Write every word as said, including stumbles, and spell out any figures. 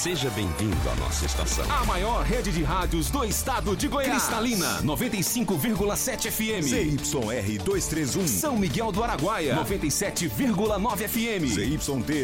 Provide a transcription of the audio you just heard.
Seja bem-vindo à nossa estação. A maior rede de rádios do estado de Goiás. Cristalina, noventa e cinco vírgula sete F M. Z Y R duzentos e trinta e um. São Miguel do Araguaia, noventa e sete vírgula nove F M. Z Y D